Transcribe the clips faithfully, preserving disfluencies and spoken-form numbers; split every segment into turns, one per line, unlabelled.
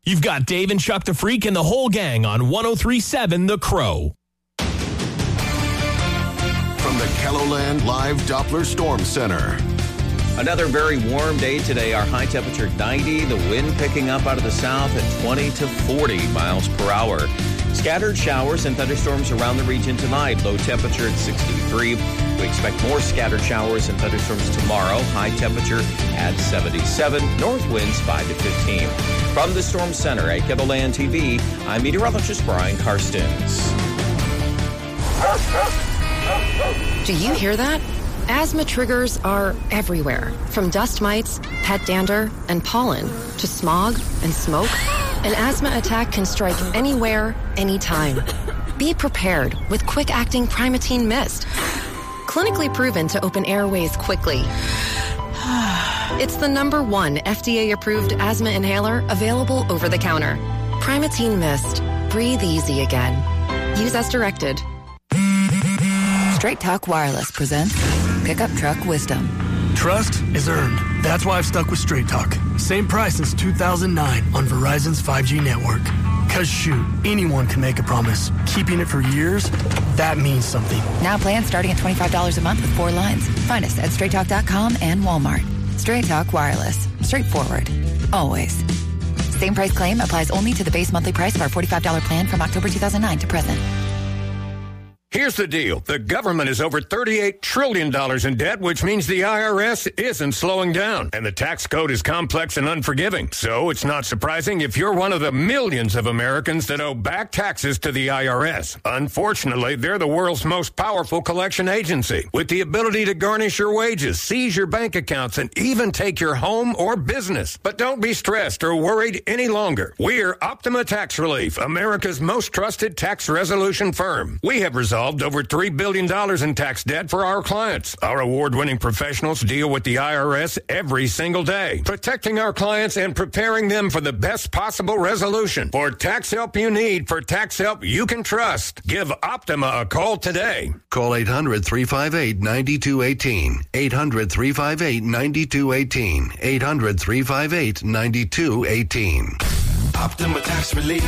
You've got Dave and Chuck the Freak and the whole gang on one oh three point seven The Crow.
From the KELOLAND Live Doppler Storm Center.
Another very warm day today. Our high temperature ninety. The wind picking up out of the south at twenty to forty miles per hour. Scattered showers and thunderstorms around the region tonight. Low temperature at sixty-three. We expect more scattered showers and thunderstorms tomorrow. High temperature at seventy-seven. North winds five to fifteen. From the Storm Center at KELOLAND T V, I'm meteorologist Brian Karstens.
Do you hear that? Asthma triggers are everywhere, from dust mites, pet dander, and pollen, to smog and smoke. An asthma attack can strike anywhere, anytime. Be prepared with quick-acting Primatene Mist. Clinically proven to open airways quickly. It's the number one F D A-approved asthma inhaler available over the counter. Primatene Mist. Breathe easy again. Use as directed.
Straight Talk Wireless presents Pickup Truck Wisdom.
Trust is earned. That's why I've stuck with Straight Talk. Same price since two thousand nine on Verizon's five G network. Cause shoot, anyone can make a promise. Keeping it for years, that means something.
Now plans starting at twenty-five dollars a month with four lines. Find us at straight talk dot com and Walmart. Straight Talk Wireless. Straightforward. Always. Same price claim applies only to the base monthly price of our forty-five dollars plan from October two thousand nine to present.
Here's the deal. The government is over thirty-eight trillion dollars in debt, which means the I R S isn't slowing down. And the tax code is complex and unforgiving. So it's not surprising if you're one of the millions of Americans that owe back taxes to the I R S. Unfortunately, they're the world's most powerful collection agency, with the ability to garnish your wages, seize your bank accounts, and even take your home or business. But don't be stressed or worried any longer. We're Optima Tax Relief, America's most trusted tax resolution firm. We have resolved over three billion dollars in tax debt for our clients. Our award-winning professionals deal with the I R S every single day, protecting our clients and preparing them for the best possible resolution. For tax help you need, for tax help you can trust, give Optima a call today.
Call eight hundred, three five eight, nine two one eight. eight hundred, three five eight, nine two one eight. eight hundred, three five eight, nine two one eight.
Optima Tax Relief.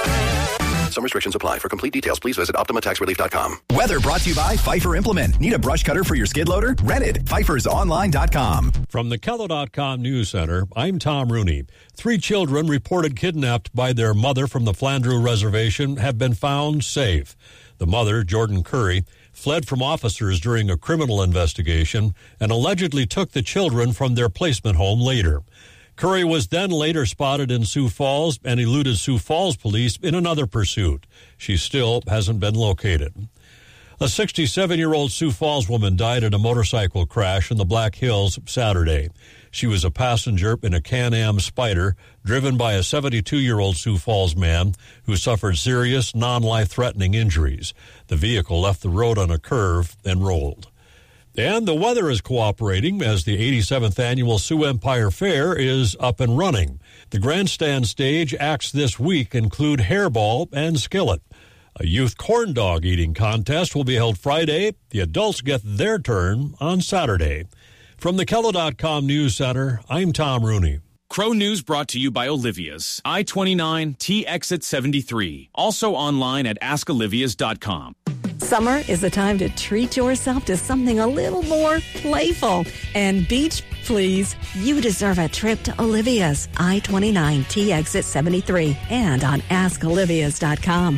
Some restrictions apply. For complete details, please visit optima tax relief dot com.
Weather brought to you by Pfeiffer Implement. Need a brush cutter for your skid loader? Rent it. Pfeiffer's online dot com.
From the Kelo dot com News Center, I'm Tom Rooney. Three children reported kidnapped by their mother from the Flandreau Reservation have been found safe. The mother, Jordan Curry, fled from officers during a criminal investigation and allegedly took the children from their placement home later. Curry was then later spotted in Sioux Falls and eluded Sioux Falls police in another pursuit. She still hasn't been located. A sixty-seven-year-old Sioux Falls woman died in a motorcycle crash in the Black Hills Saturday. She was a passenger in a Can-Am Spyder driven by a seventy-two-year-old Sioux Falls man who suffered serious, non-life-threatening injuries. The vehicle left the road on a curve and rolled. And the weather is cooperating as the eighty-seventh Annual Sioux Empire Fair is up and running. The grandstand stage acts this week include Hairball and Skillet. A youth corn dog eating contest will be held Friday. The adults get their turn on Saturday. From the Kelo dot com News Center, I'm Tom Rooney.
Crow News brought to you by Olivia's. I twenty-nine T Exit seventy-three. Also online at ask olivias dot com.
Summer is the time to treat yourself to something a little more playful. And beach, please. You deserve a trip to Olivia's. I twenty-nine T Exit seventy-three. And on ask olivias dot com.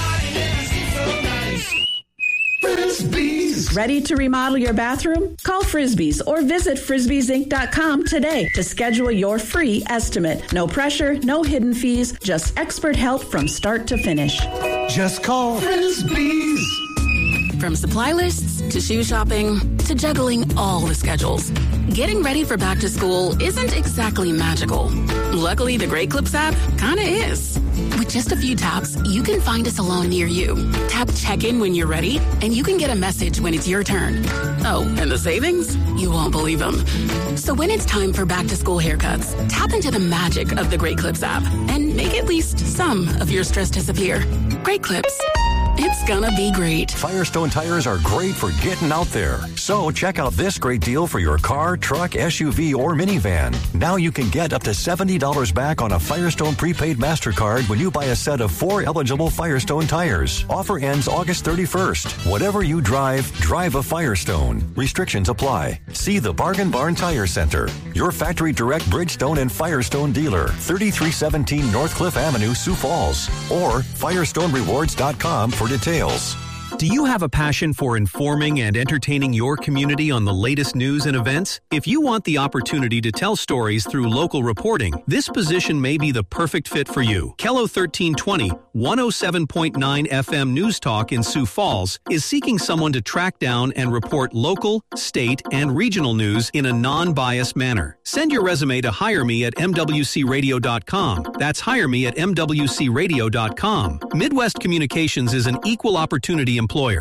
Frisbees. Ready to remodel your bathroom? Call Frisbees or visit frisbees inc dot com today to schedule your free estimate. No pressure, no hidden fees, just expert help from start to finish.
Just call Frisbees.
From supply lists to shoe shopping to juggling all the schedules, getting ready for back to school isn't exactly magical. Luckily, the Great Clips app kinda is. With just a few taps, you can find a salon near you. Tap check-in when you're ready, and you can get a message when it's your turn. Oh, and the savings? You won't believe them. So when it's time for back-to-school haircuts, tap into the magic of the Great Clips app and make at least some of your stress disappear. Great Clips. it's gonna be great.
Firestone tires are great for getting out there. So check out this great deal for your car, truck, S U V, or minivan. Now you can get up to seventy dollars back on a Firestone prepaid MasterCard when you buy a set of four eligible Firestone tires. Offer ends August thirty-first. Whatever you drive, drive a Firestone. Restrictions apply. See the Bargain Barn Tire Center, your factory direct Bridgestone and Firestone dealer, thirty-three seventeen North Cliff Avenue, Sioux Falls, or firestone rewards dot com for details.
Do you have a passion for informing and entertaining your community on the latest news and events? If you want the opportunity to tell stories through local reporting, this position may be the perfect fit for you. Kello thirteen twenty, one oh seven point nine F M News Talk in Sioux Falls is seeking someone to track down and report local, state, and regional news in a non-biased manner. Send your resume to hire me at m w c radio dot com. That's hire me at m w c radio dot com. Midwest Communications is an equal opportunity employer.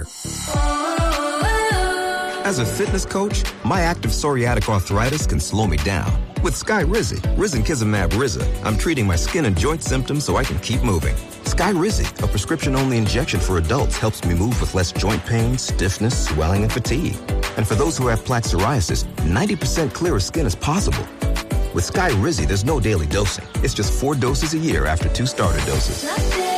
As a fitness coach, my active psoriatic arthritis can slow me down. With Skyrizi, risankizumab Riza, I'm treating my skin and joint symptoms so I can keep moving. Skyrizi, a prescription-only injection for adults, helps me move with less joint pain, stiffness, swelling, and fatigue. And for those who have plaque psoriasis, ninety percent clearer skin is possible. With Skyrizi, there's no daily dosing. It's just four doses a year after two starter doses.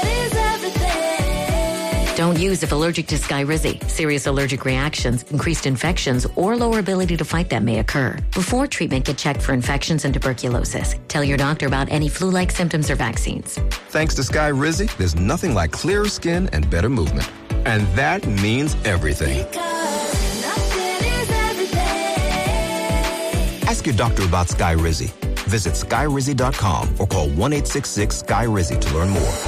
Don't use if allergic to Skyrizi. Serious allergic reactions, increased infections, or lower ability to fight them may occur. Before treatment, get checked for infections and tuberculosis. Tell your doctor about any flu-like symptoms or vaccines.
Thanks to Skyrizi, there's nothing like clearer skin and better movement. And that means everything. Ask your doctor about Skyrizi. Visit skyrizi dot com or call one eight six six Sky Rizi to learn more.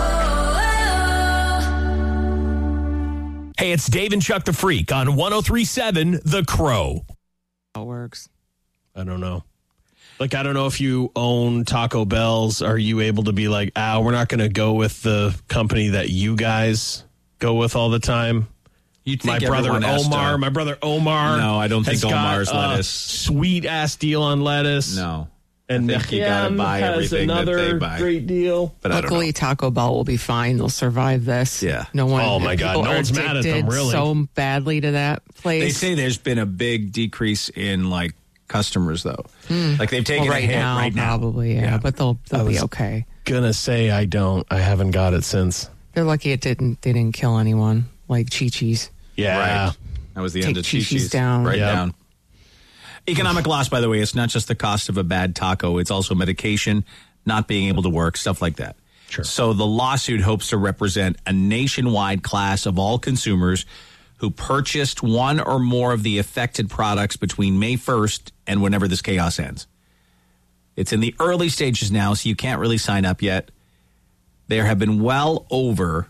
Hey, it's Dave and Chuck the Freak on one oh three point seven The Crow.
How it works.
I don't know. Like, I don't know if you own Taco Bell's. Are you able to be like, ah, we're not going to go with the company that you guys go with all the time?
You'd think
my brother
everyone has
Omar,
to-
my brother Omar.
No, I don't think
has got
Omar's
a
lettuce.
Sweet ass deal on lettuce.
No.
And
I think you gotta
Nechem
buy
has
everything that
another
they buy.
great deal.
But I don't
Luckily, Taco Bell will be fine. They'll survive this.
Yeah.
No one.
Oh, my God.
people
No
are
one's mad at them,
addicted
really.
So badly to that place.
They say there's been a big decrease in like customers though.
Hmm.
Like they've taken
well, right
a hit
now,
right now.
probably, yeah, but they'll
I
they'll be
was
okay.
Gonna say I don't. I haven't got it since.
They're lucky it didn't. They didn't kill anyone like Chi-Chi's.
Yeah.
Right. That was the
Take
end of
Chi-Chi's
Chi-Chi's.
down.
Right
Yep.
down. Economic loss, by the way, it's not just the cost of a bad taco. It's also medication, not being able to work, stuff like that.
Sure.
So the lawsuit hopes to represent a nationwide class of all consumers who purchased one or more of the affected products between May first and whenever this chaos ends. It's in the early stages now, so you can't really sign up yet. There have been well over...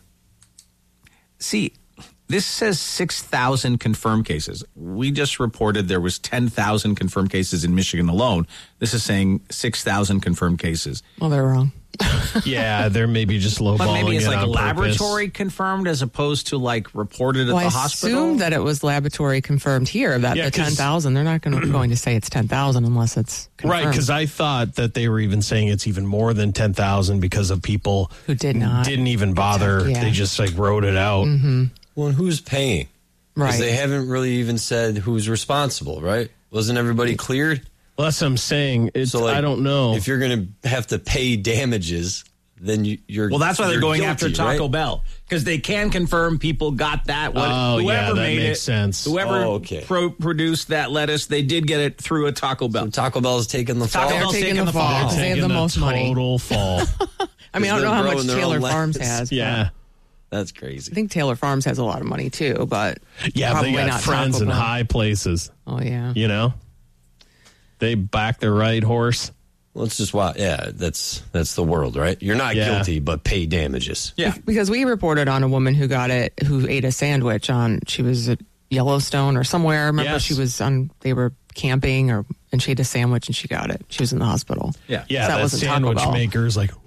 See... This says six thousand confirmed cases. We just reported there was ten thousand confirmed cases in Michigan alone. This is saying six thousand confirmed cases.
Well, they're wrong.
Yeah, they're maybe just lowballing
But maybe it's
it
like
on
laboratory confirmed as opposed to like reported at
Well,
the
I
hospital.
assume that it was laboratory confirmed here. That
Yeah,
the
'cause-
ten thousand. They're not going to going to say it's ten thousand unless it's confirmed.
Right, because I thought that they were even saying it's even more than ten thousand because of people
who did not
didn't even bother.
Yeah.
They just like wrote it out.
Mm-hmm.
Well, and who's paying? Because
Right.
they haven't really even said who's responsible, right? Wasn't everybody cleared?
Well, that's what I'm saying. It's,
So, like,
I don't know.
If you're going to have to pay damages, then you, you're
Well, that's why they're
you're
going
guilty,
after Taco
right?
Bell because they can confirm people got that. What,
Oh,
whoever
yeah, that
made
makes
it,
sense.
Whoever
Oh, okay.
pro- produced that lettuce, they did get it through a Taco Bell.
So Taco Bell's taking the
Taco
fall.
Bell's
They're taking
taking
the
the
fall
fall.
because they have the
Taking
most money.
Total fall.
I mean, I don't know
they're
how much
growing their own
Taylor Farms
lettuce.
has. but
yeah.
That's crazy.
I think Taylor Farms has a lot of money too, but
Yeah,
probably
they got
not
friends
Taco
in
Bell.
high places.
Oh yeah.
You know? They back the right horse.
Well, it's just why. Yeah, that's that's the world, right? You're not
Yeah.
guilty, but pay damages.
Yeah.
Because we reported on a woman who got it, who ate a sandwich on, she was at Yellowstone or somewhere. Remember,
Yes.
she was on, they were camping or, and she ate a sandwich and she got it. She was in the hospital.
Yeah.
Yeah,
So that
that,
wasn't Taco
sandwich
Bell.
maker's like,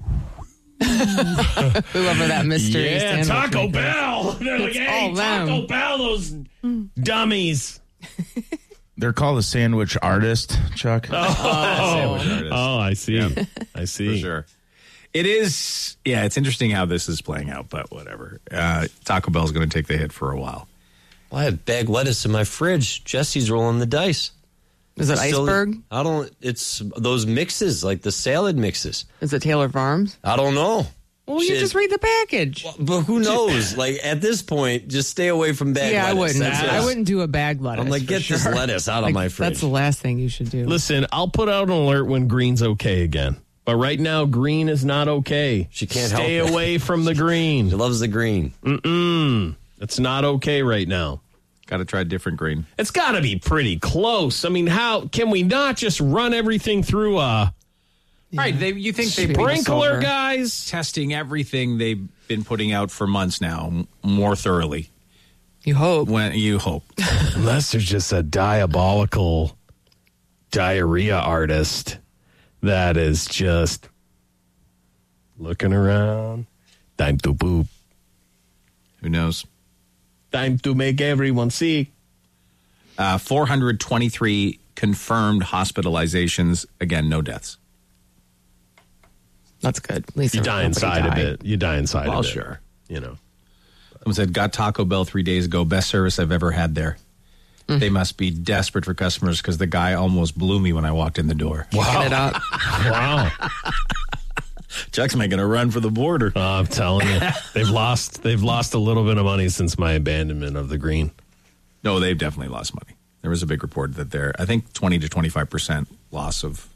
Whoever that mystery
yeah,
sandwich
Taco
maker.
Bell. They're like,
It's
hey,
all
Taco
them.
Bell, those dummies.
They're called a sandwich artist, Chuck.
Oh,
Sandwich artist.
oh I see.
Yeah.
I see.
For sure. It is, yeah, it's interesting how this is playing out, but whatever. Uh, Taco Bell's going to take the hit for a while.
Well, I have bag lettuce in my fridge. Jesse's rolling the dice.
Is it
Still-
Iceberg?
I don't, it's those mixes, like the salad mixes.
Is it Taylor Farms?
I don't know.
Well, you
Shit.
just read the package.
But who knows? Like, at this point, just stay away from bag
yeah,
lettuce.
I wouldn't.
That's
I
it.
wouldn't do a bag lettuce.
I'm like,
for
get this
sure.
lettuce out of
Like,
my fridge.
That's the last thing you should do.
Listen, I'll put out an alert when green's okay again. But right now, green is not okay.
She can't
Stay
help it.
away from the green.
She loves the green.
Mm-mm. It's not okay right now.
Got to try a different green.
It's got to be pretty close. I mean, how can we not just run everything through a
Right. They, you think they
sprinkler, guys?
Testing everything they've been putting out for months now m- more thoroughly.
You hope.
When you hope.
Unless there's just a diabolical diarrhea artist that is just looking around. Time to poop.
Who knows?
Time to make everyone sick.
Uh, four hundred twenty-three confirmed hospitalizations. Again, no deaths.
That's good. At least
You
there
die
was nobody
inside of
died.
it. You die inside
Well,
of it.
sure.
You know.
Someone said, got Taco Bell three days ago. Best service I've ever had there.
Mm.
They must be desperate for customers because the guy almost blew me when I walked in the door.
Kicking it up.
Wow.
Chuck's making a run for the border.
Oh, I'm telling you. They've lost they've lost a little bit of money since my abandonment of the green.
No, they've definitely lost money. There was a big report that they're, I think, twenty to twenty-five percent loss of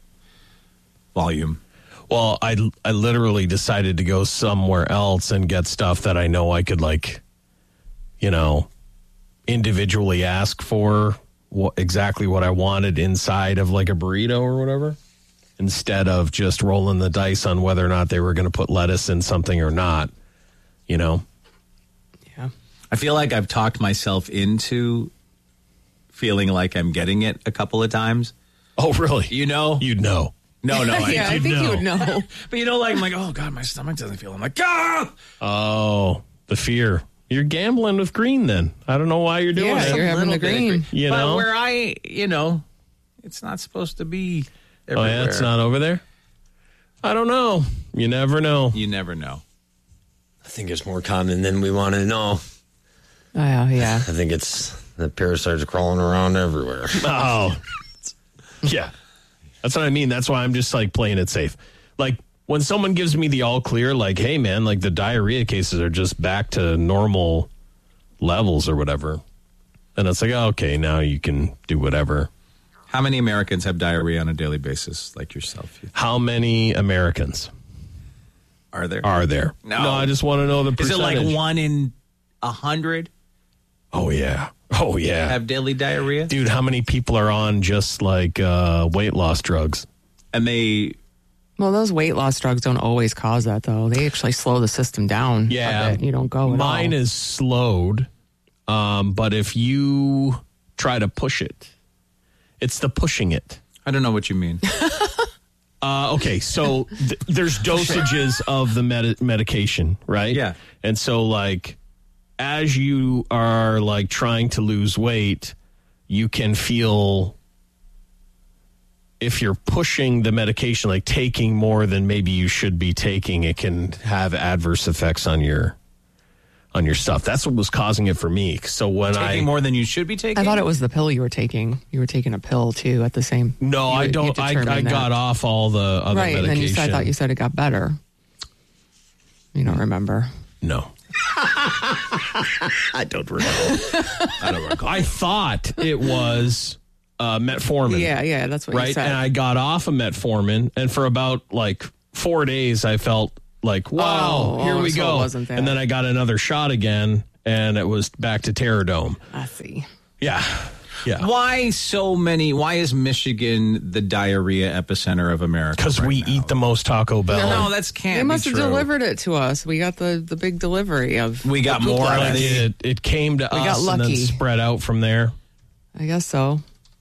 volume.
Well, I, I literally decided to go somewhere else and get stuff that I know I could, like, you know, individually ask for what, exactly what I wanted inside of, like, a burrito or whatever, instead of just rolling the dice on whether or not they were going to put lettuce in something or not, you know?
Yeah.
I feel like I've talked myself into feeling like I'm getting it a couple of times.
Oh, really?
You know?
You'd know.
No, no.
yeah, I
you'd
think
know.
you would know.
But you know, like, I'm like, oh, God, my stomach doesn't feel. I'm like, ah!
Oh, the fear. You're gambling with green then. I don't know why you're doing
Yeah,
it.
you're having
Little
the
bit of
green.
You
but
know?
where I, you know, it's not supposed to be
Oh,
everywhere.
yeah, it's not over there? I don't know. You never know.
You never know.
I think it's more common than we want to know.
Oh, yeah.
I think it's the parasites are crawling around everywhere.
Oh, yeah. That's what I mean. That's why I'm just like playing it safe. Like when someone gives me the all clear, like, hey, man, like the diarrhea cases are just back to normal levels or whatever. And it's like, oh, okay, now you can do whatever.
How many Americans have diarrhea on a daily basis like yourself?
How many Americans
Are there?
are there?
No.
I just want to know the
Is it
percentage.
like one in a hundred
Oh, yeah. Oh, yeah.
have daily diarrhea?
Dude, how many people are on just like uh, weight loss drugs?
And they,
Well, those weight loss drugs don't always cause that, though. They actually slow the system down.
Yeah.
a bit. You don't go at
Mine
all.
is slowed, um, but if you try to push it, it's the pushing it.
I don't know what you mean.
Uh, okay, so th- there's dosages of the med- medication, right?
Yeah.
And so, like, as you are, like, trying to lose weight, you can feel, if you're pushing the medication, like taking more than maybe you should be taking, it can have adverse effects on your on your stuff. That's what was causing it for me. So when I
Taking more than you should be taking?
I thought it was the pill you were taking. You were taking a pill, too, at the same
no,
you-
I
you
don't. I,
determined
I
that.
got off all the other
Right, and
medication.
then you said, I thought you said it got better. You don't remember.
No. I don't recall. I don't recall. I thought it was uh, metformin.
Yeah, yeah, that's what
right?
you said.
And I got off of metformin, and for about like four days, I felt like, wow,
Oh,
here
oh,
we
so
go.
it wasn't that.
And then I got another shot again, and it was back to Terradome.
I see.
Yeah. Yeah.
Why so many? Why is Michigan the diarrhea epicenter of America?
Because
right
we
now?
eat the most Taco Bell.
No, that's can't.
They must
be
have
true.
delivered it to us. We got the, the big delivery of.
We got
the
more
lettuce.
of
Like it, it came to
We
us
got
and then
lucky.
spread out from there.
I guess so.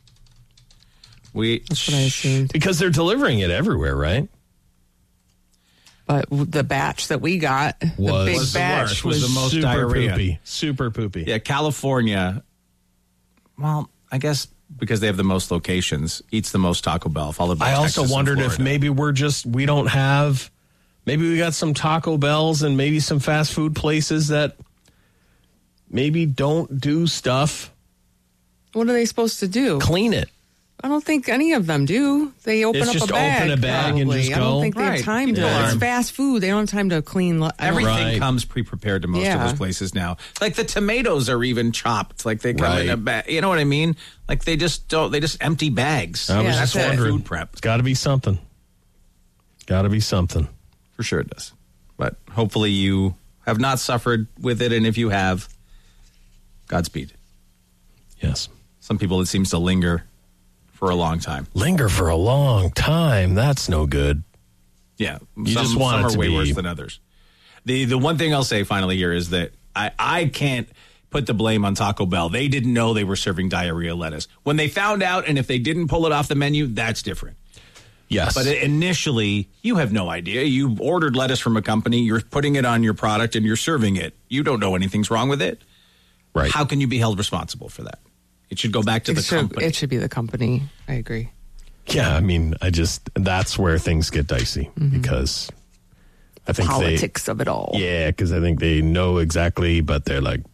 We
That's what I assumed.
Because they're delivering it everywhere, right?
But the batch that we got, the
Was-
big
was the
batch,
worst,
was,
was the most
super
diarrhea.
poopy. Super poopy.
Yeah, California. Well, I guess because they have the most locations, eats the most Taco Bell, followed by
I
Texas
also
and
wondered if
Florida.
maybe we're just we don't have Maybe we got some Taco Bells and maybe some fast food places that maybe don't do stuff.
What are they supposed to do?
Clean it.
I don't think any of them do. They open
It's
up
just
a bag.
open a bag and
probably.
just
I don't
go?
think they have
Right.
time to.
Yeah.
It's fast food. They don't have time to clean. I don't-
Everything
Right.
comes pre-prepared to most
Yeah.
of those places now. Like the tomatoes are even chopped. Like they come
Right.
in a bag. You know what I mean? Like they just don't. They just empty bags.
I was
Yeah,
just
that's it.
wondering.
Food prep.
It's got to be something. Got to be something.
For sure it does. But hopefully you have not suffered with it, and if you have, Godspeed.
Yes.
Some people, it seems to linger for a long time.
Linger for a long time. That's no good.
Yeah,
You
some,
just want
some
it
are
to
way
be-
worse than others. The the one thing I'll say finally here is that I, I can't put the blame on Taco Bell. They didn't know they were serving diarrhea lettuce. When they found out, and if they didn't pull it off the menu, that's different.
Yes.
But initially, you have no idea. You ordered lettuce from a company, you're putting it on your product, and you're serving it. You don't know anything's wrong with it.
Right.
How can you be held responsible for that? It should go back to
It
the
should,
company.
it should be the company. I agree.
Yeah, I mean, I just, that's where things get dicey because I think
Politics of it all.
they, yeah, because I think they know exactly, but they're like,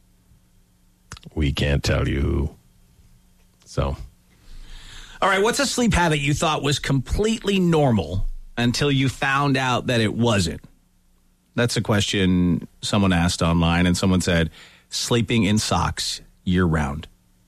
we can't tell you who. So,
All right, what's a sleep habit you thought was completely normal until you found out that it wasn't? That's a question someone asked online, and someone said, sleeping in socks year round.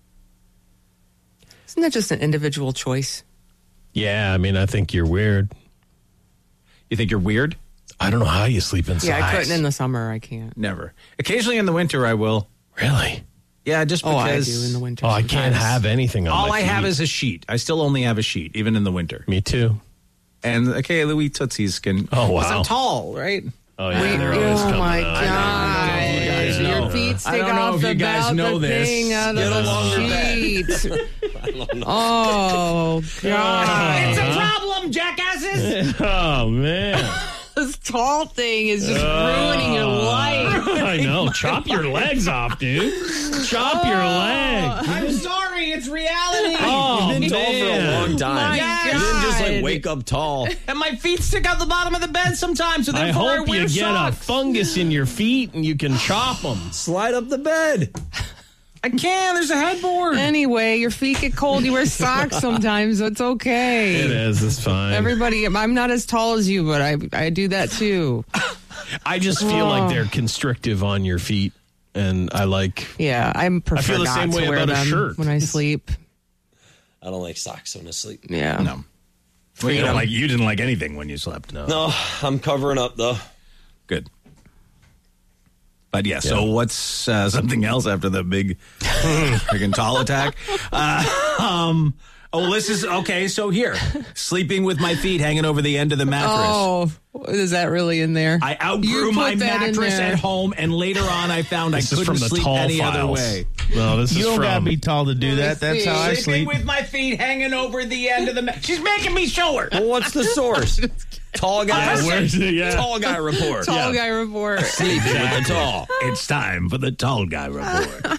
Isn't that just an individual choice?
yeah, I mean, I think you're weird.
You think you're weird?
I don't know how you sleep in
Yeah, I
socks.
couldn't in the summer. I can't.
Never. Occasionally in the winter, I will.
Really?
Yeah, just
Oh,
because.
I do in the winter.
Oh, I can't
sometimes.
have anything on
All
my
I have
feet.
is a sheet. I still only have a sheet, even in the winter.
Me too.
And, okay, Louis Tootsie's can.
Oh, wow.
'Cause I'm tall, right?
Oh, yeah,
Wait,
they're always
oh
coming
my
out.
god!
you guys know.
Your feet
I
stick
don't know
off
if
the
you guys
about
know
the
this.
thing out
Get
of
a
the
longer bed.
sheet. Oh god!
It's a problem, jackasses!
Oh, man.
This tall thing is just ruining your life.
I know. Chop your legs off, dude. Chop your leg.
I'm sorry, it's reality.
Oh,
You've been tall for a
man.
long time.
My
Yes.
You didn't just
God.
like wake up tall.
And my feet stick out the bottom of the bed sometimes, so
I
therefore I,
hope
wear
you get
socks.
a fungus in your feet and you can chop them.
Slide up the bed.
I can. There's a headboard.
Anyway, your feet get cold. You wear socks sometimes. So it's okay.
It is. It's fine.
Everybody, I'm not as tall as you, but I I do that too.
I just feel
Oh.
like they're constrictive on your feet, and I like.
Yeah, I prefer
I feel the
not
same
to
way
wear
about a
them
shirt.
when I sleep.
I don't like socks when I sleep.
Yeah.
No. Well, you, don't like, you didn't like anything when you slept. No.
No, I'm covering up though.
Good. But yeah, so what's uh, something else after the big freaking tall attack? Uh, um, oh, this is okay. So here, sleeping with my feet hanging over the end of the mattress.
Oh, is that really in there?
I outgrew
You put
my
that in
mattress
there.
at home, and later on, I found
This
I
is
couldn't
from the
sleep
tall
any other
files.
way.
No, this
You
is
don't
from.
gotta be tall to do that. That's how I
Sleeping
sleep.
with my feet hanging over the end of the mattress. She's making me show her.
Well, what's the source? Tall guy.
Where's it? Yeah.
Tall guy report.
Tall guy report.
Sleeping with the tall.
It's time for the tall guy report.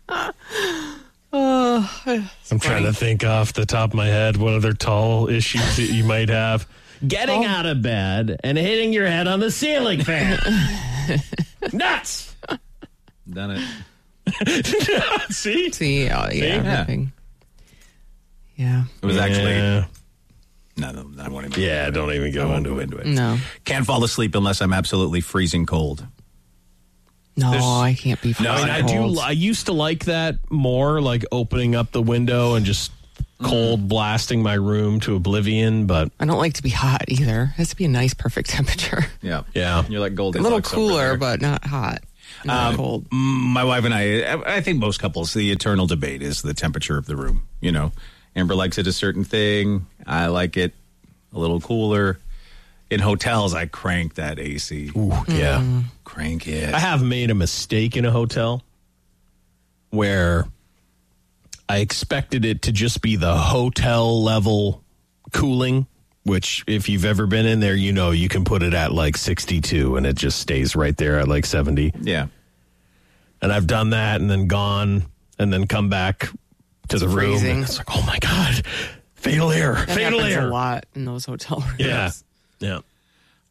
Oh,
I'm trying to think off the top of my head what other tall issues that you might have. Getting out of bed and hitting your head on the ceiling fan. Nuts.
Done it.
See?
See, oh, yeah, everything. Yeah.
It was actually.
Yeah.
No, no, I won't even.
Yeah, don't even go
I won't
into
go
it.
into it.
No.
Can't fall asleep unless I'm absolutely freezing cold.
No,
There's-
I can't be.
No, I, mean, I
cold.
do. I used to like that more, like opening up the window and just cold blasting my room to oblivion. But
I don't like to be hot either. It has to be a nice, perfect temperature.
Yeah,
yeah,
you're like
A
Goldilocks.
little
over
cooler,
there.
but not hot. Not
Um,
cold.
m- My wife and I, I I think most couples, the eternal debate is the temperature of the room. You know, Amber likes it a certain thing. I like it a little cooler. In hotels, I crank that A C.
Ooh, yeah,
Crank it.
I have made a mistake in a hotel where I expected it to just be the hotel level cooling, which if you've ever been in there, you know you can put it at like sixty-two and it just stays right there at like seventy.
Yeah.
And I've done that and then gone and then come back to the room.
freezing.
And it's like, oh my God, fatal air,
That
fatal
happens
air.
a lot in those hotel rooms.
Yeah. Yeah.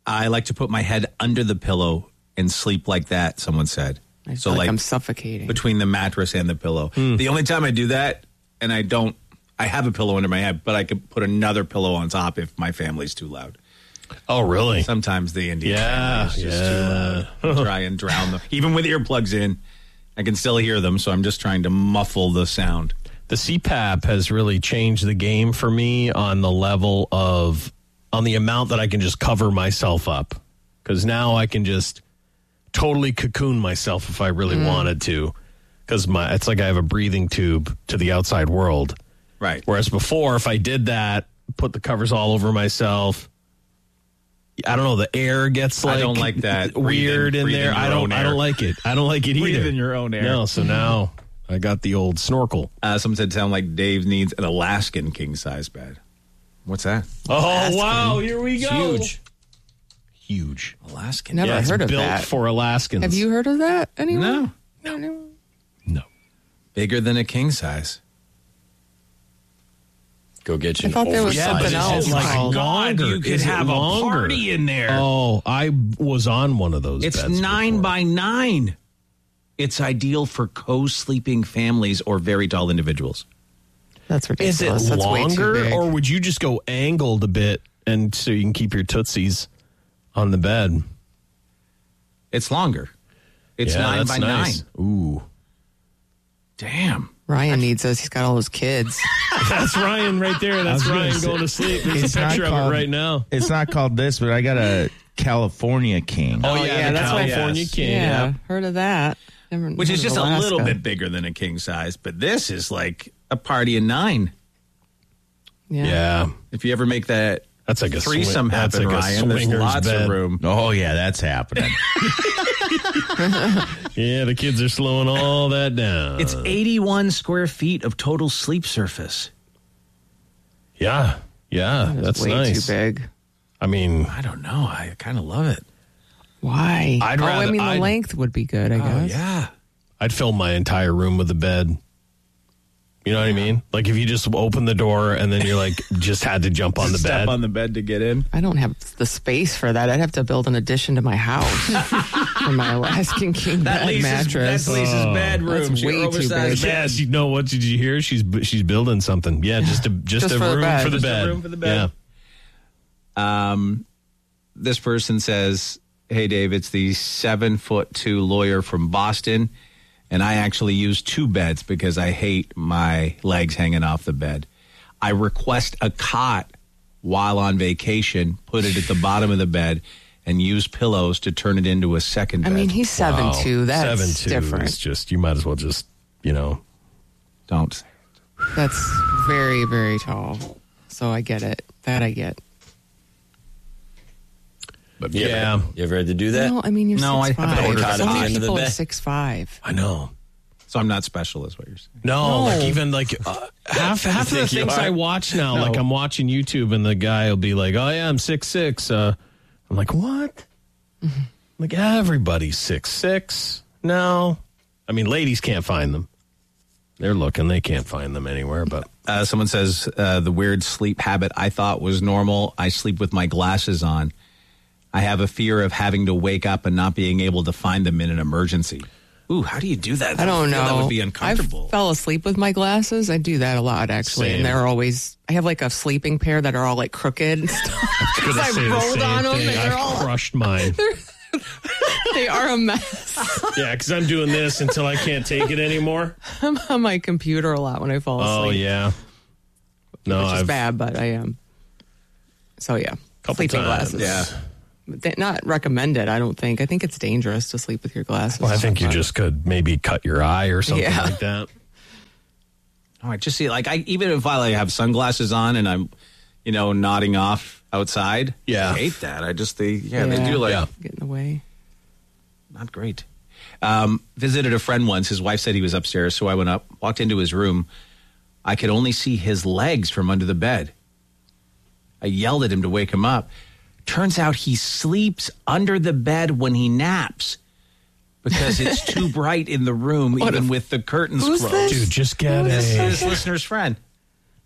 I like to put my head under the pillow and sleep like that, someone said.
I feel
so
like
like
I'm suffocating.
between the mattress and the pillow. The only time I do that, and I don't, I have a pillow under my head, but I could put another pillow on top if my family's too loud.
Oh, really?
Sometimes the Indian
Yeah,
family is just
yeah.
too loud. I try and drown them. Even with earplugs in, I can still hear them, so I'm just trying to muffle the sound.
The C PAP has really changed the game for me on the level of, on the amount that I can just cover myself up. Because now I can just totally cocoon myself if I really mm. wanted to. Because my it's like I have a breathing tube to the outside world.
Right.
Whereas before, if I did that, put the covers all over myself, I don't know, the air gets like
I don't like that
weird
breathing,
in there.
breathing
I don't I don't like it. I don't like it either.
Breathe in your own air.
No, so now I got the old snorkel.
Uh, someone said sound like Dave needs an Alaskan king size bed. What's that?
Oh,
Alaskan.
wow, here we
It's
go.
huge.
Huge.
Alaskan.
Never
yeah, it's
heard of
built
that.
for Alaskans.
Have you heard of that? Anyone?
No.
No.
No.
Bigger than a king size.
Go get you.
I thought there was
Yeah,
something
but
else
it's like
called.
longer.
God, you could
Is it
have a
longer?
party in there.
Oh, I was on one of those
It's
beds
nine
before.
by nine. It's ideal for co-sleeping families or very tall individuals.
That's
Is
ridiculous.
it
That's way too
longer,
big.
or would you just go angled a bit and so you can keep your tootsies on the bed?
It's longer. It's
Yeah,
nine
that's
by
nice.
nine.
Ooh.
Damn.
Ryan needs us. He's got all his kids.
That's Ryan right there.
I
That's
was gonna
Ryan
say,
going to sleep. There's
it's
a
not
picture of
called-
it right now.
It's not called this, but I got a California king.
Oh, yeah, the
that's what-
California
yes.
King.
Yeah,
Yeah.
heard of that. Never,
Which
heard
is
of
just
Alaska.
a little bit bigger than a king size, but this is like a party of nine.
Yeah.
Yeah.
If you ever make that
That's like a
threesome
swing- that's
happen,
like a
Ryan, there's
swinger's
lots
bed.
of room.
Oh, yeah, that's happening.
Yeah, the kids are slowing all that down.
It's eighty-one square feet of total sleep surface.
Yeah. Yeah, that's
way
nice.
too big.
I mean,
I don't know. I kind of love it.
Why?
I'd
oh, I
rather-
mean, the
I'd-
length would be good, I
Oh,
guess.
yeah.
I'd fill my entire room with a bed. You know what I mean? Like if you just open the door and then you're like, just had to jump on the
Step
bed.
on the bed to get in.
I don't have the space for that. I'd have to build an addition to my house for my Alaskan king
That
bed
Lisa's,
mattress.
that's Lisa's
Oh,
bedroom.
that's
She
way too
oversized
big.
Yeah,
bed.
she, no, what did you hear? She's she's building something. Yeah, just a just,
Just
a
for the
room
bed.
for the
Just a
bed.
room for the bed.
Yeah.
Um, this person says, "Hey Dave, it's the seven foot two lawyer from Boston, and I actually use two beds because I hate my legs hanging off the bed. I request a cot while on vacation, put it at the bottom of the bed, and use pillows to turn it into a second
I
bed."
mean, he's seven
Wow.
two. That's
seven two
different.
is just you might as well just you know
Don't.
That's very, very tall. So I get it. That I get.
But you
Yeah.
Ever, you ever had to do that?
No, I mean, you're
No, I
six
haven't
five.
ordered
that
So
at the
many
end of the
people are
bed.
six five.
I know.
So I'm not special, is what you're saying.
No,
No.
like even like uh, half half of the
think you
things
are?
I watch now,
No.
like I'm watching YouTube and the guy will be like, "Oh yeah, I'm six six." Uh, I'm like, "What?"
Mm-hmm.
Like everybody's six six. No, I mean, ladies can't find them. They're looking; they can't find them anywhere. But
Uh, someone says uh, the weird sleep habit I thought was normal. I sleep with my glasses on. I have a fear of having to wake up and not being able to find them in an emergency. Ooh, how do you do that?
I don't
feel
know.
That would be uncomfortable.
I fell asleep with my glasses. I do that a lot, actually.
Same.
And they're always, I have like a sleeping pair that are all like crooked and stuff.
Gonna
I
say the
rolled
same
on them
thing.
and they're
I've
all,
crushed mine.
they are a mess.
Yeah, because I'm doing this until I can't take it anymore.
I'm on my computer a lot when I fall asleep.
Oh yeah. No,
Which is
I've
bad, but I am. So yeah,
couple
sleeping
times.
glasses.
Yeah.
But they're not recommended, I don't think. I think it's dangerous to sleep with your glasses.
Well, I think you
But-
just could maybe cut your eye or something
Yeah.
like that.
Oh, I just see, like, I even if I like have sunglasses on and I'm, you know, nodding off outside.
Yeah.
I hate that. I just they yeah, they
Yeah.
do like
Yeah.
get in the way.
not great. Um, visited a friend once. His wife said he was upstairs, so I went up, walked into his room. I could only see his legs from under the bed. I yelled at him to wake him up. Turns out he sleeps under the bed when he naps because it's too bright in the room,
What
even
a-
with the curtains
Who's
closed.
this?
Dude, just get
This
a
is listener's friend.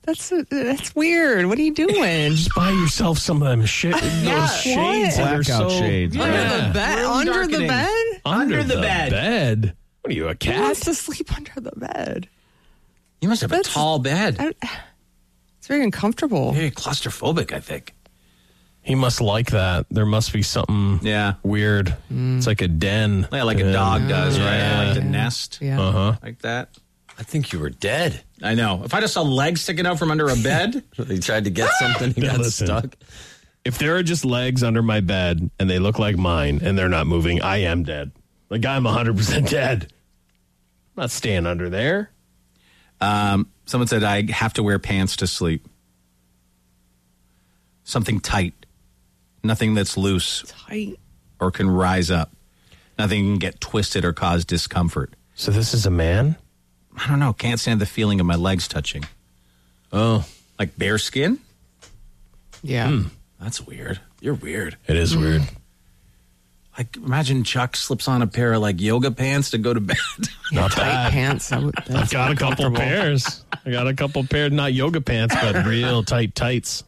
That's that's weird. What are you doing?
Just buy yourself some of them shit.
Yeah,
those shades that are
Blackout
so
shades.
Yeah.
Under the bed?
Room
Under the
darkening.
bed?
Under,
Under
the,
the
bed.
bed. What are you, a
Who
cat?
wants to sleep under the bed?
You must have
That's-
a tall bed.
I, it's very uncomfortable.
Very claustrophobic, I think.
He must like that. There must be something
Yeah.
weird. It's like a den.
Yeah, like a dog does, right?
Yeah.
Like the nest.
Yeah.
Uh-huh.
Like that.
I think you were dead.
I know. If I just saw legs sticking out from under a bed,
He tried to get something, he
Now
got
listen.
stuck.
If there are just legs under my bed and they look like mine and they're not moving, I am dead. Like I'm one hundred percent dead. I'm not staying under there.
um, someone said I have to wear pants to sleep. Something tight. Nothing that's loose
Tight.
or can rise up. Nothing can get twisted or cause discomfort.
So this is a man?
I don't know. Can't stand the feeling of my legs touching.
Oh.
Like bare skin?
Yeah.
Hmm. That's weird. You're weird.
It is weird.
Like, imagine Chuck slips on a pair of, like, yoga pants to go to bed.
Not
Tight
bad.
pants. I would,
I've
that's
got a couple
uncomfortable.
pairs. I got a couple pairs, not yoga pants, but real tight tights.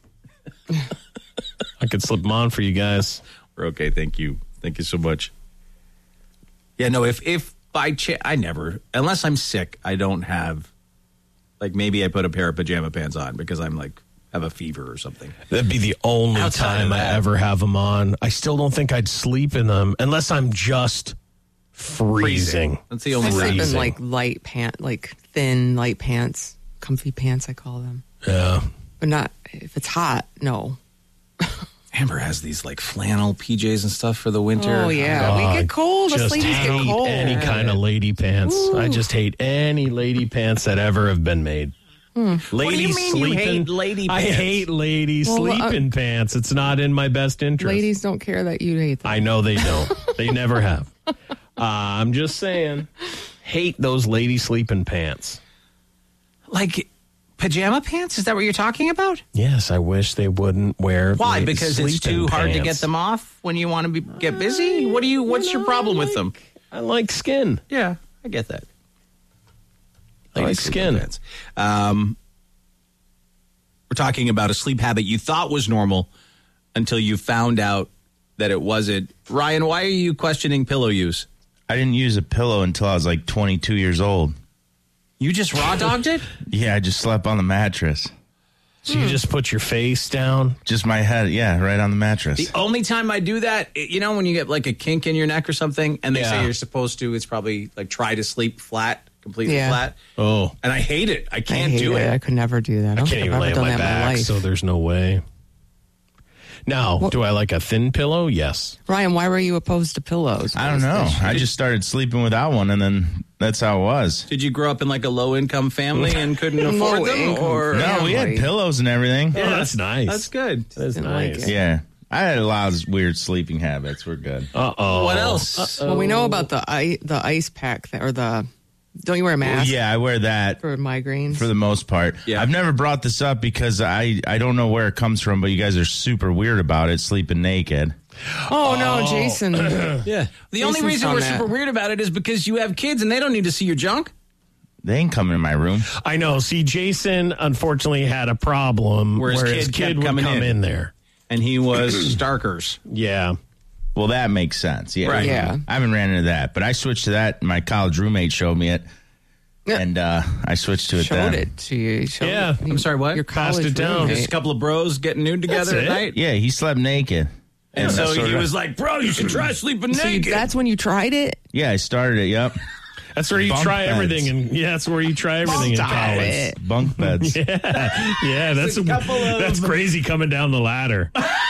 I could slip them on for you guys.
We're okay. Thank you. Thank you so much. Yeah, no, if, if by chance, I never, unless I'm sick, I don't have, like, maybe I put a pair of pajama pants on because I'm, like, have a fever or something.
That'd be the only
Outside
time
of
I
that.
ever have them on. I still don't think I'd sleep in them unless I'm just freezing.
That's the
I
only
sleep in
Freezing.
like light pant, like thin light pants, comfy pants. I call them,
Yeah.
but not if it's hot. No.
Amber has these, like, flannel P Js and stuff for the winter.
Oh yeah, we
God,
get cold. Us
Just
ladies
hate
get cold.
any kind of lady pants. I just hate any lady pants that ever have been made.
Hmm.
Ladies
What do you mean you
sleeping.
hate lady
I
pants?
hate lady
Well, uh,
sleeping pants. It's not in my best interest.
Ladies don't care that you hate them.
I know they don't. They never have. Uh, I'm just saying, hate those lady sleeping pants.
Like, pajama pants? Is that what you're talking about?
Yes, I wish they wouldn't wear.
Why?
lady
Because it's
sleeping
too hard to
pants.
get them off when you want to be, get busy? What do you, what's your problem with them?
I like skin.
Yeah, I get that.
I like skin.
Pants. Um, we're talking about a sleep habit you thought was normal until you found out that it wasn't. Ryan, why are you questioning pillow use?
I didn't use a pillow until I was like twenty-two years old.
You just raw dogged it?
Yeah, I just slept on the mattress.
So you just put your face down?
Just my head, yeah, right on the mattress.
The only time I do that, you know, when you get like a kink in your neck or something, and they
Yeah.
say you're supposed to, it's probably like try to sleep flat, completely
Yeah.
flat.
Oh.
And I hate it. I
I
can't
hate
do it.
I could never do that. I,
I
don't
can't
think
even
I've
lay
ever
on
done
my
that in my
back,
life.
so there's no way. Now, do I like a thin pillow? Yes.
Ryan, why were you opposed to pillows?
I don't know. I just started sleeping without one, and then that's how it was.
Did you grow up in like a low income family and couldn't afford
Low
them?
income
Or
No, we had
Family.
pillows and everything.
Oh, that's nice.
That's good.
That's
Didn't like
nice.
it.
Yeah. I had a lot of weird sleeping habits. We're good.
Uh-oh.
What else?
Well, we know about the ice, the ice pack that, or the. Don't you wear a mask
Yeah, I wear that
for migraines?
for the most part.
Yeah.
I've never brought this up because I, I don't know where it comes from, but you guys are super weird about it, sleeping naked.
oh no, Jason!
Yeah. The only
Jason's
reason
on
we're
that.
super weird about it is because you have kids and they don't need to see your junk.
They ain't coming in my room.
I know. See, Jason unfortunately had a problem
Where his
where
kid
his
kept
kid would
coming
come
in.
in there.
And he was Starkers.
Yeah.
Well, that makes sense. Yeah.
Right.
Yeah.
I haven't ran into that, but I switched to that. My college roommate showed me it, and uh, I switched to it
Showed
then.
it to you. Showed
Yeah.
it.
I'm sorry, what?
Your
Passed
college
it down.
Just a
roommate.
couple of bros getting nude together
That's
at
it?
night.
Yeah, he slept naked.
And so
that's what
he
I-
was like, bro, you should try sleeping
So you-
naked.
that's when you tried it.
Yeah, I started it. Yep.
That's where you
Bunk
try
beds.
everything. And yeah, that's where you try everything in
Stop
college.
it.
Bunk beds.
Yeah. Yeah. That's,
a couple of-
that's crazy coming down the ladder.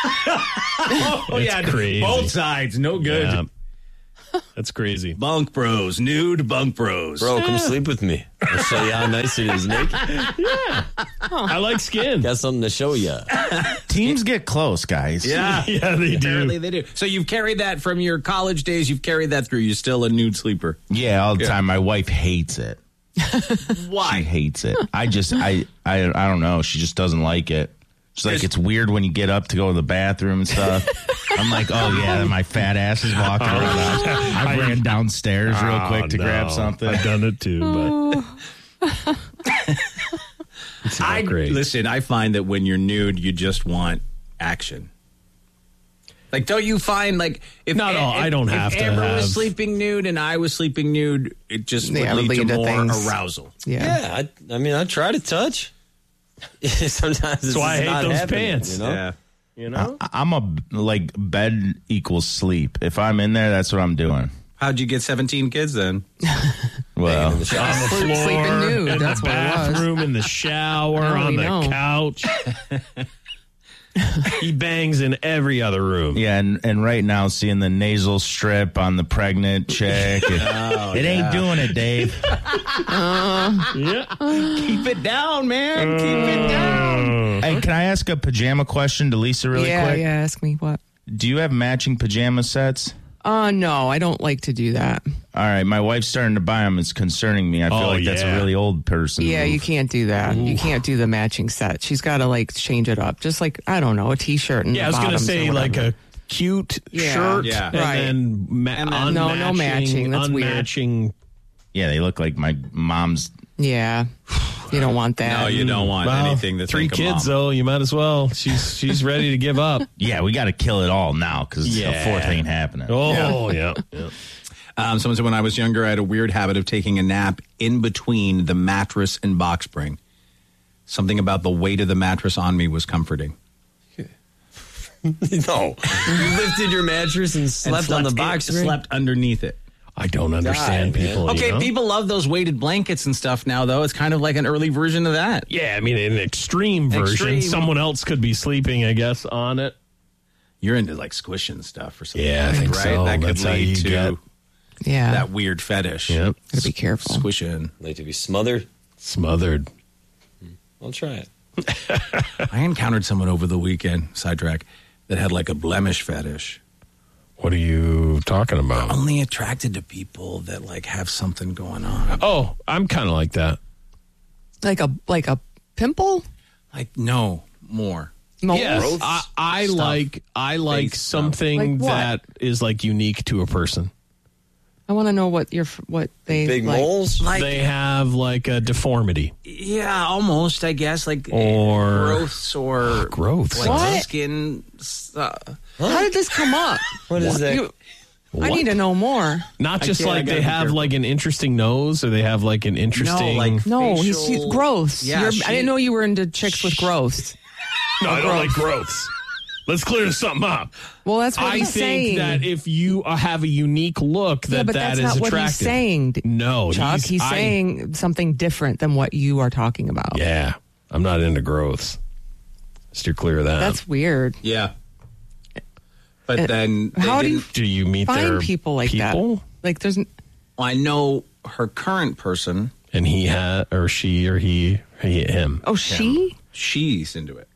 oh,
It's
yeah.
crazy.
Both sides. No good.
Yeah. That's crazy.
Bunk bros. Nude bunk bros.
Bro, come sleep with me. I'll show you how nice it is naked.
I like skin.
Got something to show you.
Teams get close, guys.
Yeah.
Yeah, they do.
Apparently they do. So you've carried that from your college days. You've carried that through. You're still a nude sleeper.
Yeah, all the time. My wife hates it.
Why?
She hates it. I just, I, I, I don't know. She just doesn't like it. She's like, it's weird when you get up to go to the bathroom and stuff. I'm like, oh yeah, my fat ass is walking around. I ran downstairs real
Oh,
quick to
no.
grab something.
I've done it too, but
It's not
I
great.
listen. I find that when you're nude, you just want action. Like, don't you find like if
No, no,
if,
I don't
if
have to
Amber
have-
was sleeping nude and I was sleeping nude, it just would
Yeah,
lead,
lead
to
to
more
things.
arousal.
Yeah.
Yeah, I, I mean, I try to touch. Sometimes it's
That's why I hate
not
those
happening,
pants.
You know?
Yeah.
You know?
I, I'm a like bed equals sleep. If I'm in there, that's what I'm doing.
How'd you get seventeen kids then?
Well,
in the shower.
On the floor,
Sleeping nude,
in
that's
the
what it was.
bathroom, in the shower,
Now
on
we
the
know.
couch. He bangs in every other room.
yeah, and, and right now seeing the nasal strip on the pregnant chick, it,
Oh,
it ain't doing it, Dave.
Yeah.
Keep it down, man. Keep it down.
Hey, can I ask a pajama question to Lisa really
yeah,
quick?
yeah. Ask me what.
Do you have matching pajama sets?
Uh, no, I don't like to do that.
All right, my wife's starting to buy them. It's concerning me. I feel
Oh,
like that's a
yeah.
really old person.
Yeah,
move.
you can't do that. You can't do the matching set. She's got to like change it up. Just like, I don't know, a t-shirt and
Yeah, I was going to
bottoms or
say like
whatever.
a cute
Yeah.
shirt
Yeah.
and
Right.
then, ma-
And then-
unmatching,
No, no matching. That's weird.
unmatching.
Yeah, they look like my mom's.
Yeah. You don't want that.
No, you don't want
Well,
anything that's
three kids though. You might as well. She's she's ready to give up.
Yeah, we got to kill it all now because
Yeah.
a fourth ain't happening.
Oh yeah. yeah.
Um, someone said when I was younger, I had a weird habit of taking a nap in between the mattress and box spring. Something about the weight of the mattress on me was comforting.
No, you lifted your mattress and slept,
And
on the box spring.
Slept underneath it.
I don't understand
God, man.
people.
Okay,
you know?
people love those weighted blankets and stuff now, though. It's kind of like an early version of that.
Yeah, I mean, an extreme version.
Extreme.
Someone else could be sleeping, I guess, on it.
You're into like squishing stuff or something.
Yeah, I think
right?
so.
That could
That's how
lead
you
to
get-
Yeah.
that weird fetish.
Yep.
Gotta be careful.
Squishing.
Like to be smothered.
Smothered.
I'll try it.
I encountered someone over the weekend, sidetrack, that had like a blemish fetish.
What are you talking about?
Only attracted to people that like have something going on.
Oh, I'm kind of like that.
Like a like a pimple?
Like no more.
Moles?
Yes, I, I
Stuff.
like I like
Face stuff.
something
Like what?
that is like unique to a person.
I want to know what your what they
Big
like.
moles.
Like
They have like a deformity.
yeah, almost. I guess like
Or-
growths or
Growths.
like
What?
skin. Uh,
How did this come up?
What is that?
You- I need to know more.
Not
I
just
can't- I
like
gotta
they
be
have
careful.
like an interesting nose, or they have like an interesting.
like-
No, he's,
Facial-
he's growths.
Yeah,
You're-
she-
I didn't know you were into chicks with growths.
no, I don't like growths. Let's clear something up.
Well, that's what
I
he's
think
saying.
that if you uh, have a unique look, that
yeah, but
that
that's
is
not what
attractive.
he's saying.
No,
Chuck, he's,
I-
saying something different than what you are talking about.
Yeah, I'm not into growths. Steer clear of that.
That's weird.
yeah. But
Uh,
then they
how do you
didn't-
Do you meet
Find
their
people like
people?
that. Like there's n-
I know her current person.
And he had, or she, or he, he, him.
oh she
She's into it.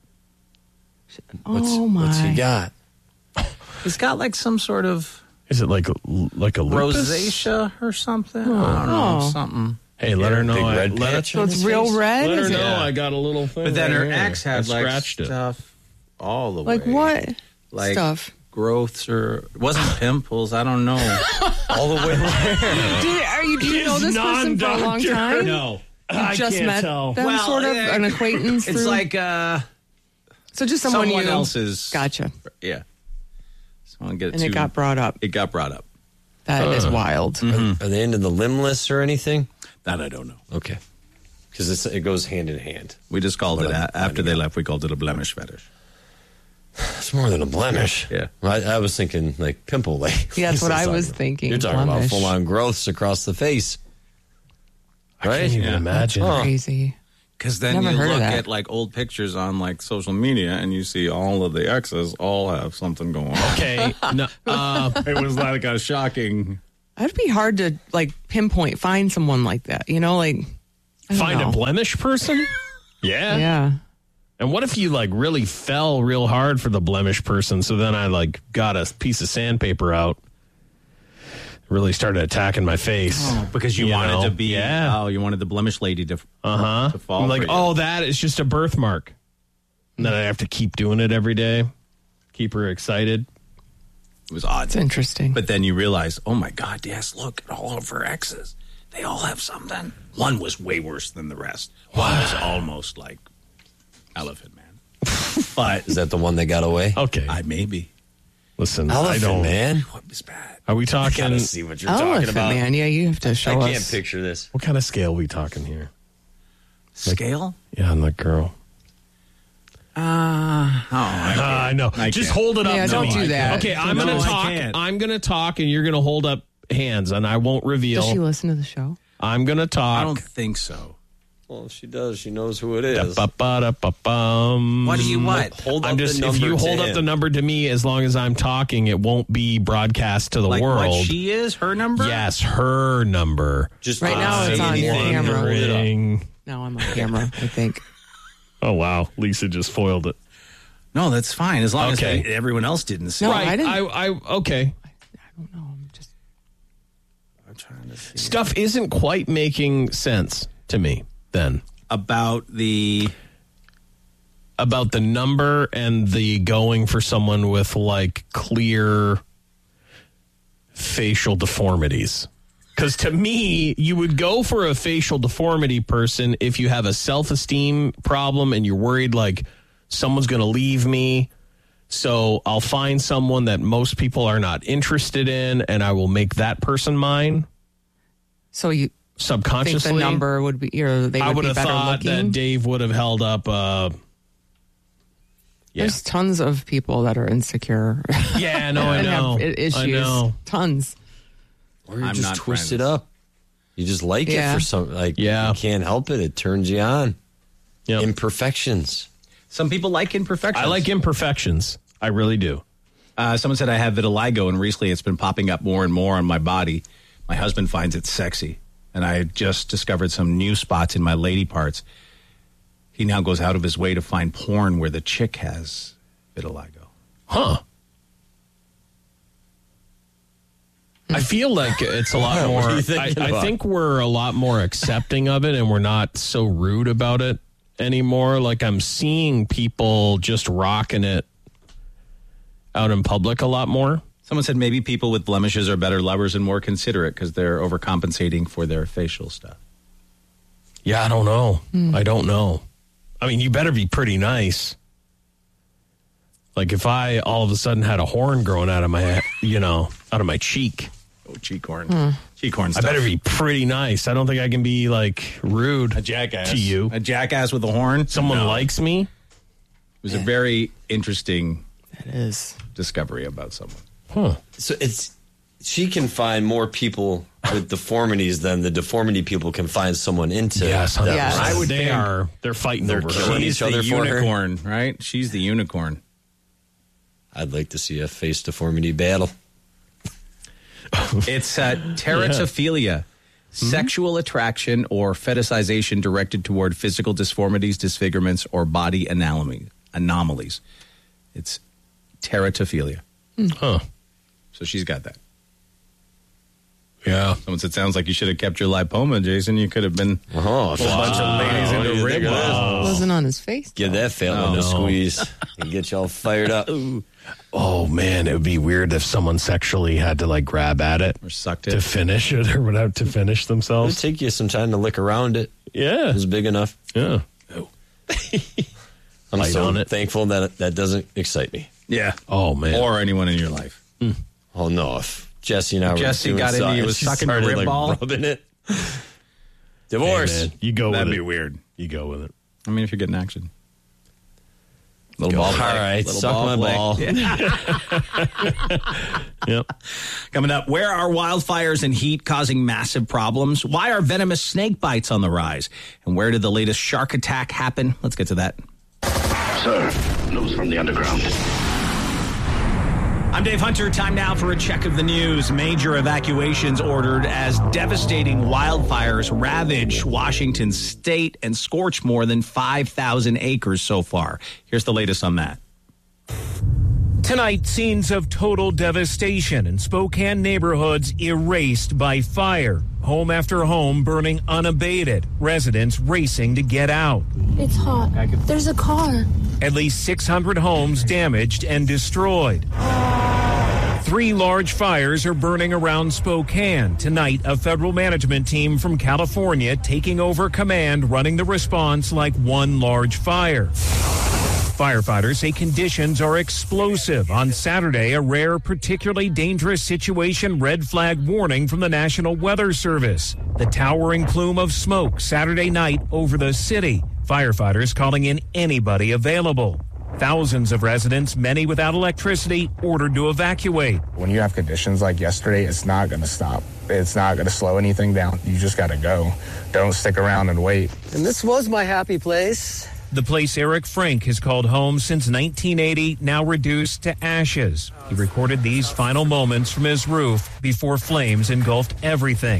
oh my
What's he got?
He's got like some sort of
Is it like like a lupus?
rosacea or something. I don't know
Oh.
something.
Hey, let her know.
Big
I,
red
let her,
patch
so
on
it's
his
real
face?
red.
let her
Is
know
it?
I got a little thing.
But then
right
her
here.
ex had
I
like
scratched it.
stuff all the way.
Like what
Like
stuff?
growths or it wasn't pimples. I don't know.
All the way there.
Do, are you, do you know this person for a long
non-doctor.
time?
No.
You
I
just
can't
met
tell.
them,
Well,
sort of
yeah.
an acquaintance.
It's
through-
like uh
so just someone,
someone
you
else's.
Gotcha.
Yeah. Someone get
And
too,
it got brought up.
It got brought up.
That is
Uh.
wild.
Are they into the limbless or anything?
That I don't know.
Okay. Because it goes hand in hand.
We just called
What
it
I'm
a, after
finding
they
out.
left. We called it a blemish fetish.
It's more than a blemish.
Yeah.
I, I was thinking like pimple like.
Yeah, that's what I
Lisa's
was
talking about.
thinking,
You're talking
blemish.
about full on growths across the face.
I
Right?
can't even
Yeah.
imagine.
Huh.
Crazy.
Because then
Never
you
heard of
look
that.
at like old pictures on like social media and you see all of the exes all have something going on.
Okay, no, uh,
It was like a shocking.
That'd be hard to like pinpoint, find someone like that. You know, like I don't
find
know.
a blemish person. Yeah.
Yeah.
And what if you like really fell real hard for the blemish person? So then I like got a piece of sandpaper out, really started attacking my face
Oh, because you, wanted
know?
to be,
yeah.
oh, you wanted the blemish lady to,
Uh huh.
to fall.
I'm like,
for you.
oh, that is just a birthmark. And then I have to keep doing it every day, keep her excited.
It was odd.
It's interesting.
But then you realize, oh my God, yes, look at all of her exes. They all have something. One was way worse than the rest. One was almost like Elephant Man. But
is that the one that got away?
Okay.
I maybe.
Listen,
Elephant
I don't.
Man?
What was bad?
Are we
I
talking?
gotta see what you're
Elephant
talking about.
Man, yeah, you have to show
I
us.
can't picture this.
What kind of scale are we talking here?
Scale?
Yeah, on the girl.
Uh, oh, I,
Uh, I know.
I
Just
can't.
hold it up.
Yeah,
to
don't
me.
do that.
Okay, I'm
No,
gonna
I
talk.
can't.
I'm gonna talk, and you're gonna hold up hands, and I won't reveal.
Does she listen to the show?
I'm gonna talk.
I don't think so.
Well, if she does, she knows who it is.
Da-ba-ba-da-ba-bum.
What do you what?
Hold up
I'm just
the
if
number
you
to
hold up
him.
the number to me, as long as I'm talking, it won't be broadcast to the
Like
world.
what she is? Her number?
Yes, her number.
Just
Right now
say
it's on your
anything,
camera.
hold it up.
Ring.
No, I'm on camera, I think.
Oh wow, Lisa just foiled it.
No, that's fine. As long
Okay.
as they, everyone else didn't see
No,
it.
right.
I didn't-
I, I okay.
I don't know. I'm just.
I'm trying to see.
Stuff isn't quite making sense to me then.
About the
About the number and the going for someone with like clear facial deformities. Because to me, you would go for a facial deformity person if you have a self-esteem problem and you're worried like someone's going to leave me. So I'll find someone that most people are not interested in and I will make that person mine
So you think
subconsciously.
the number would be, or they would
I would
be
have
better
thought
looking?
that Dave would have held up. Uh, yeah,
There's tons of people that are insecure.
yeah, no, I
and
know,
have i- issues.
I know.
Tons.
Or you
I'm
just
not
twist
friends.
it up. You just like
Yeah.
it for some, like,
Yeah.
you can't help it. It turns you on.
Yep.
Imperfections.
some people like imperfections.
I like imperfections. I really do.
Uh, someone said I have vitiligo, and recently it's been popping up more and more on my body. My husband finds it sexy, and I just discovered some new spots in my lady parts. He now goes out of his way to find porn where the chick has vitiligo.
Huh. I feel like it's a lot more.
What are you
I,
thinking
I
about?
think we're a lot more accepting of it, and we're not so rude about it anymore. Like I'm seeing people just rocking it out in public a lot more.
Someone said maybe people with blemishes are better lovers and more considerate because they're overcompensating for their facial stuff.
Yeah, I don't know. I don't know. I mean, you better be pretty nice. Like if I all of a sudden had a horn growing out of my, you know, out of my cheek.
Oh, cheek horn. Cheek horn
I
stuff.
better be pretty nice. I don't think I can be like rude
a jackass
to you.
A jackass with a horn.
Someone
No.
likes me.
It was a very interesting
It is.
discovery about someone.
Huh.
So it's, she can find more people with deformities than the deformity people can find someone into.
Yes,
them.
Yes.
I would
they
think
are. They're fighting
they're
over
killing
her.
she's
each other
the
for her.
unicorn, right? She's the unicorn.
I'd like to see a face deformity battle.
It's uh, teratophilia, sexual attraction or fetishization directed toward physical disformities, disfigurements, or body anomaly, anomalies. It's teratophilia.
Huh.
So she's got that.
Yeah.
Someone said, sounds like you should have kept your lipoma, Jason. You could have been
Oh,
a bunch of ladies
What do
into
you
rib
think of this?
balls.
Wasn't on his face.
Give that fella
Oh,
a
no.
squeeze and get y'all fired up.
Oh man, it would be weird if someone sexually had to like grab at it
Or sucked
to
it.
finish it or whatever to finish
It'll
themselves.
take you some time to lick around it.
Yeah.
It's big enough.
Yeah.
I'm
Bite
so
on it.
thankful that that doesn't excite me.
Yeah.
Oh man.
Or anyone in your life.
Oh no, if Jesse and I were
Jesse
doing
got into
something
you,
and
was
she
sucking your
started,
rib
like,
ball?
rubbing it.
Hey,
Divorce.
man, you go
That'd
with
be
it.
weird.
You go with it.
I mean, if you're getting action. Little
Go.
ball
All
play.
right,
Little
suck my
play.
ball.
Yeah.
Yep.
Coming up, where are wildfires and heat causing massive problems? Why are venomous snake bites on the rise? And where did the latest shark attack happen? Let's get to that.
Sir, news from the underground.
I'm Dave Hunter. Time now for a check of the news. Major evacuations ordered as devastating wildfires ravage Washington state and scorch more than five thousand acres so far. Here's the latest on that.
Tonight, scenes of total devastation in Spokane neighborhoods erased by fire. Home after home burning unabated. Residents racing to get out.
It's hot. There's a car.
At least six hundred homes damaged and destroyed. Three large fires are burning around Spokane. Tonight, a federal management team from California taking over command, running the response like one large fire. Firefighters say conditions are explosive. On Saturday, a rare, particularly dangerous situation red flag warning from the National Weather Service. The towering plume of smoke Saturday night over the city. Firefighters calling in anybody available. Thousands of residents, many without electricity, ordered to evacuate.
When you have conditions like yesterday, it's not going to stop. It's not going to slow anything down. You just got to go. Don't stick around and wait.
And this was my happy place.
The place Eric Frank has called home since nineteen eighty, now reduced to ashes. He recorded these final moments from his roof before flames engulfed everything.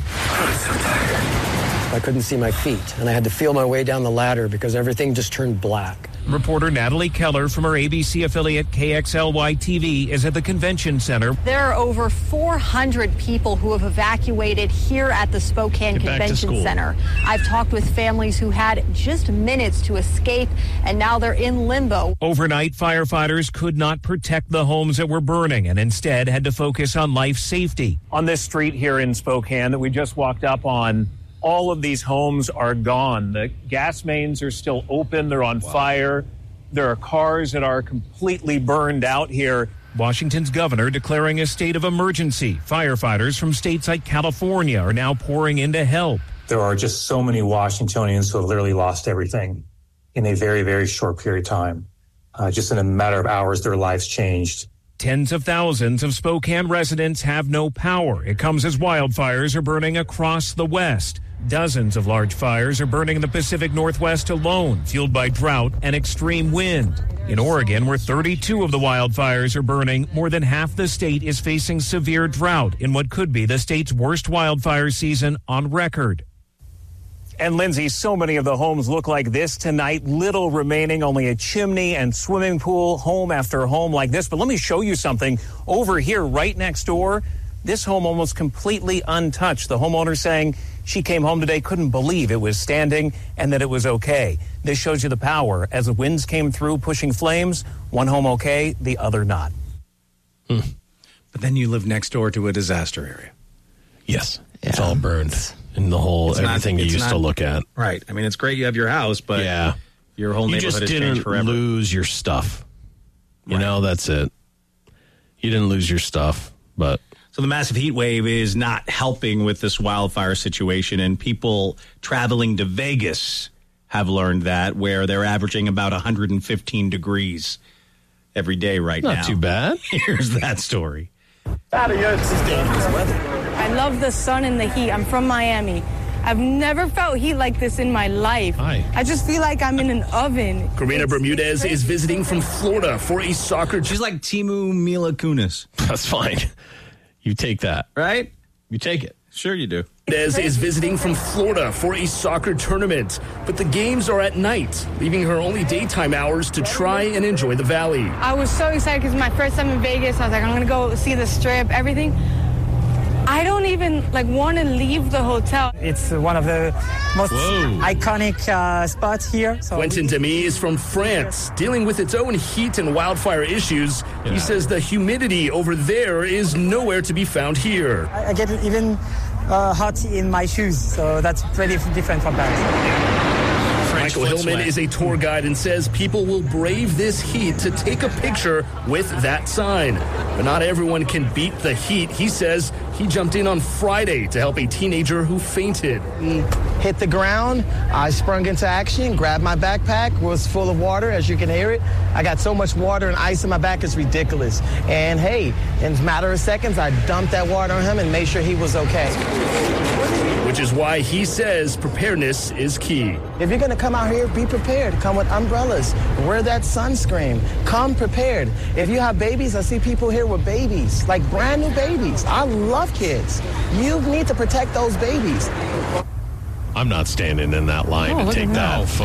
I couldn't see my feet, and I had to feel my way down the ladder because everything just turned black.
Reporter Natalie Keller from her A B C affiliate K X L Y T V is at the convention center.
There are over four hundred people who have evacuated here at the Spokane Convention Center. I've talked with families who had just minutes to escape, and now they're in limbo.
Overnight, firefighters could not protect the homes that were burning and instead had to focus on life safety. On this street here in Spokane that we just walked up on, all of these homes are gone. The gas mains are still open. They're on wow. fire. There are cars that are completely burned out here. Washington's governor declaring a state of emergency. Firefighters from states like California are now pouring in to help.
There are just so many Washingtonians who have literally lost everything in a very, very short period of time. Uh, just in a matter of hours, their lives changed.
Tens of thousands of Spokane residents have no power. It comes as wildfires are burning across the West. Dozens of large fires are burning in the Pacific Northwest alone, fueled by drought and extreme wind. In Oregon, where thirty-two of the wildfires are burning, more than half the state is facing severe drought in what could be the state's worst wildfire season on record. And Lindsay, so many of the homes look like this tonight. Little remaining, only a chimney and swimming pool, home after home like this. But let me show you something over here right next door. This home almost completely untouched. The homeowner saying she came home today, couldn't believe it was standing and that it was okay. This shows you the power. As the winds came through pushing flames, one home okay, the other not.
Hmm. But then you live next door to a disaster area.
Yes.
Yeah.
It's all burned. And the whole,
It's
everything
not,
you used
not,
to look at.
Right. I mean, it's great you have your house, but
yeah.
your whole
you
neighborhood
just
has changed
didn't
forever.
lose your stuff. You
right.
know, that's it. You didn't lose your stuff, but...
So the massive heat wave is not helping with this wildfire situation, and people traveling to Vegas have learned that, where they're averaging about one hundred fifteen degrees every day right
not
now.
Not too bad.
Here's that story.
This is dangerous weather.
I love the sun and the heat. I'm from Miami. I've never felt heat like this in my life.
Hi.
I just feel like I'm in an oven.
Karina
It's
Bermudez
crazy.
is visiting from Florida for a soccer.
She's like Timu Mila Kunis.
That's fine. You take that.
Right?
You take it.
Sure you do.
Bermudez is visiting from Florida for a soccer tournament, but the games are at night, leaving her only daytime hours to try and enjoy the valley.
I was so excited because my first time in Vegas. I was like, I'm going to go see the strip, everything. I don't even like want to leave the hotel.
It's one of the most
Whoa.
iconic uh, spots here. So
Quentin Demy is from France, dealing with its own heat and wildfire issues. Yeah. He says the humidity over there is nowhere to be found here.
I, I get even uh, hot in my shoes, so that's pretty different from Paris.
Michael Hillman is a tour guide and says people will brave this heat to take a picture with that sign. But not everyone can beat the heat. He says he jumped in on Friday to help a teenager who fainted.
Hit the ground. I sprung into action, grabbed my backpack, was full of water, as you can hear it. I got so much water and ice in my back, it's ridiculous. And hey, in a matter of seconds, I dumped that water on him and made sure he was okay.
Which is why he says preparedness is key.
If you're going to come out here, be prepared. Come with umbrellas. Wear that sunscreen. Come prepared. If you have babies, I see people here with babies, like brand new babies. I love kids. You need to protect those babies.
I'm not standing in that line
Oh,
to
look
take
at
that
that.
photo.